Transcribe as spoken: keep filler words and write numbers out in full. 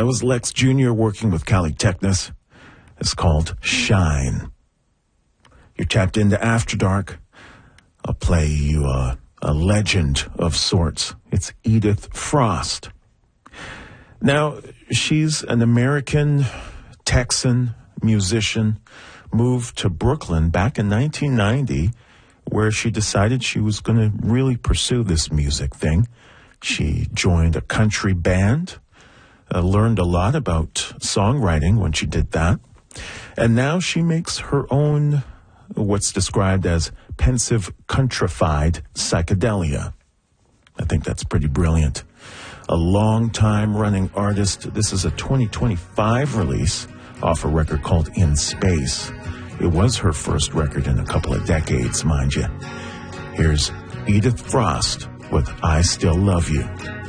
that was Lex Junior working with Cali Technis. It's called Shine. You're tapped into After Dark. I'll play you a, a legend of sorts. It's Edith Frost. Now, she's an American Texan musician, moved to Brooklyn back in nineteen ninety, where she decided she was going to really pursue this music thing. She joined a country band, uh, learned a lot about songwriting when she did that, and now she makes her own, what's described as pensive, countrified psychedelia. I think that's pretty brilliant. A long-time running artist. This is a twenty twenty-five release off a record called In Space. It was her first record in a couple of decades, mind you. Here's Edith Frost with I Still Love You.